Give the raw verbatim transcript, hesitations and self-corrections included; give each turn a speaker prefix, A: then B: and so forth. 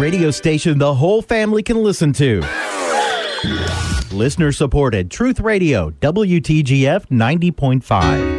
A: radio station the whole family can listen to. Listener supported Truth Radio, W T G F ninety point five.